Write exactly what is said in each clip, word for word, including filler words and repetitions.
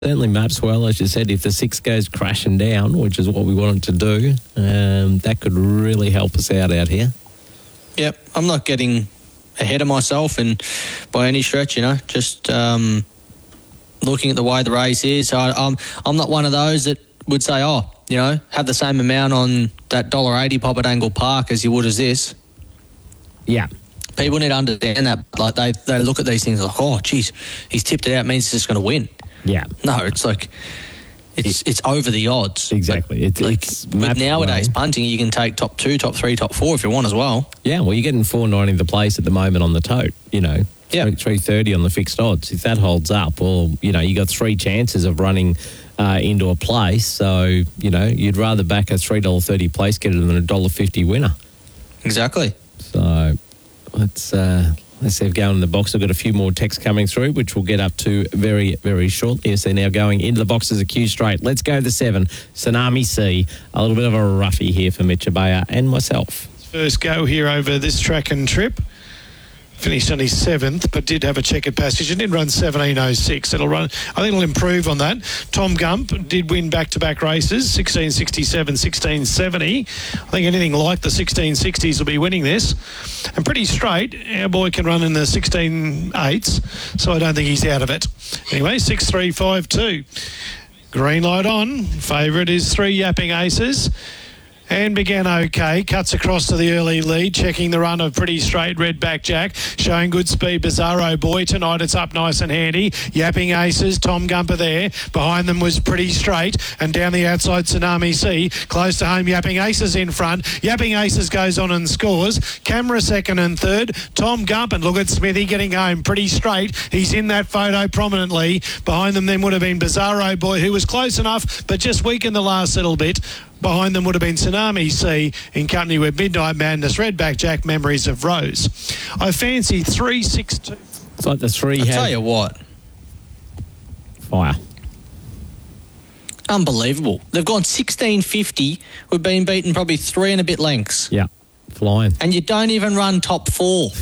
Certainly maps well, as you said. If the six goes crashing down, which is what we wanted to do, um, that could really help us out out here. Yep, I'm not getting ahead of myself and by any stretch, you know, just um, looking at the way the race is. I, I'm, I'm not one of those that would say, oh, you know, have the same amount on that one dollar eighty pop at Angle Park as you would as this. Yeah. People need to understand that. Like, they, they look at these things like, oh, geez, he's tipped it out, means he's just going to win. Yeah. No, it's like, it's it's over the odds. Exactly. It's, like, it's with nowadays well. punting, you can take top two, top three, top four if you want as well. Yeah, well, you're getting four ninety the place at the moment on the tote, you know. Yeah. three thirty on the fixed odds. If that holds up, well, you know, you got three chances of running uh, into a place. So, you know, you'd rather back a three dollars thirty place getter than a one dollar fifty winner. Exactly. So, let's... Uh, Let's see if going in the box. I've got a few more texts coming through, which we'll get up to very, very shortly. Yes, they're now going into the boxes a Q straight. Let's go to the seven. Tsunami C. A little bit of a roughie here for Mitch Abaya and myself. First go here over this track and trip. Finished on his seventh, but did have a checkered passage. It did run seventeen oh six. It'll run. I think it'll improve on that. Tom Gump did win back-to-back races, sixteen sixty-seven, sixteen seventy. I think anything like the sixteen sixties will be winning this. And pretty straight. Our boy can run in the sixteen eights, so I don't think he's out of it. Anyway, six three five two. Green light on. Favourite is three Yapping Aces. And began okay, cuts across to the early lead, checking the run of Pretty Straight, Red Back Jack, showing good speed, Bizarro Boy. Tonight it's up nice and handy. Yapping Aces, Tom Gumper there. Behind them was Pretty Straight, and down the outside, Tsunami C. Close to home, Yapping Aces in front. Yapping Aces goes on and scores. Camera second and third. Tom Gump, and look at Smithy getting home. Pretty Straight, he's in that photo prominently. Behind them then would have been Bizarro Boy, who was close enough, but just weakened the last little bit. Behind them would have been Tsunami C in company with Midnight Madness, Redback Jack, Memories of Rose. I fancy three six two. It's like the three I'll had... tell you what. Fire. Unbelievable. They've gone sixteen fifty. We've been beaten probably three and a bit lengths. Yeah, flying. And you don't even run top four.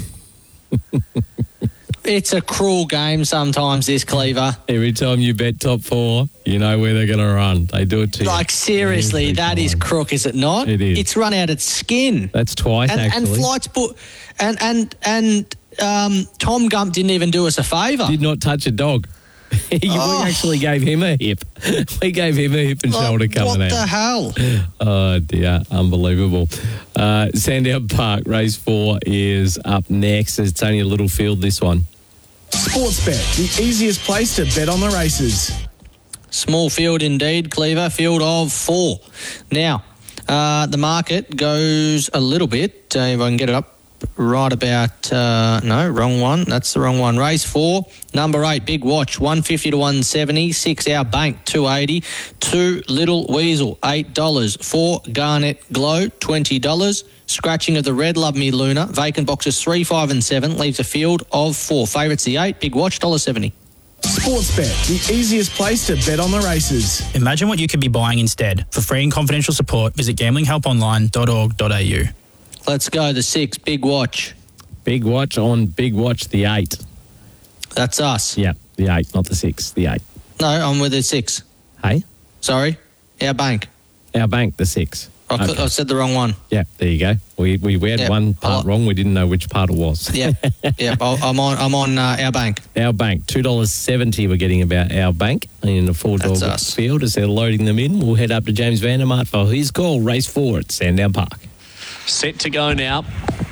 It's a cruel game sometimes, this, Cleaver. Every time you bet top four, you know where they're going to run. They do it to you. Like, seriously, Every that time. is crook, is it not? It is. It's run out its skin. That's twice, and, actually. And flights put... And, and, and um, Tom Gump didn't even do us a favour. Did not touch a dog. Oh. We actually gave him a hip. We gave him a hip and Like, shoulder coming what out. the hell? Oh, dear. Unbelievable. Uh, Sandown Park, race four is up next. It's only a little field, this one. Sportsbet, the easiest place to bet on the races. Small field indeed, Cleaver. Field of four. Now, uh, the market goes a little bit. Uh, if I can get it up right about... Uh, no, wrong one. That's the wrong one. Race four. Number eight, Big Watch, one fifty to one seventy. Six, Our Bank, two eighty. Two, Little Weasel, eight dollars. Four, Garnet Glow, twenty dollars. Scratching of the Red Love Me Luna. Vacant boxes three, five and seven. Leaves a field of four. Favourites the eight. Big Watch, one dollar seventy. Sportsbet, the easiest place to bet on the races. Imagine what you could be buying instead. For free and confidential support, visit gambling help online dot org dot a u. Let's go, the six, Big Watch. Big Watch on Big Watch, the eight. That's us. Yeah, the eight, not the six, the eight. No, I'm with the six. Hey? Sorry? Our Bank. Our Bank, the six. I, Okay. cl- I said the wrong one. Yeah, there you go. We we, we had Yep. one part I'll- wrong. We didn't know which part it was. Yeah, yeah. I'm on. I'm on uh, Our Bank. Our Bank, two dollars seventy we're getting about Our Bank in the four-dog That's us. field. As they're loading them in, we'll head up to James Vandermart for his call. Race four at Sandown Park. Set to go now.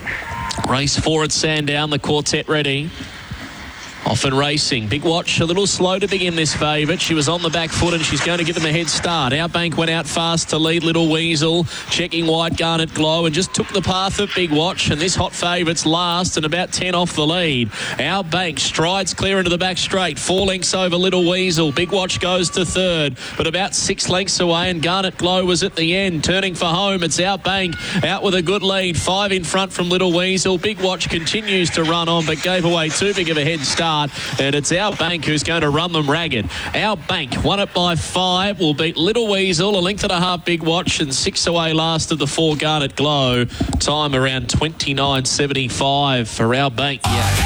Race four at Sandown, the quartet ready. Off and racing. Big Watch, a little slow to begin this favourite. She was on the back foot and she's going to give them a head start. Outbank went out fast to lead Little Weasel, checking wide Garnet Glow and just took the path of Big Watch. And this hot favourite's last and about ten off the lead. Outbank strides clear into the back straight. Four lengths over Little Weasel. Big Watch goes to third, but about six lengths away. And Garnet Glow was at the end, turning for home. It's Outbank out with a good lead. Five in front from Little Weasel. Big Watch continues to run on, but gave away too big of a head start. And it's Our Bank who's going to run them ragged. Our Bank won it by five. Will beat Little Weasel, a length and a half Big Watch, and six away last of the four Garnet Glow. Time around twenty-nine seventy-five for Our Bank. Yeah.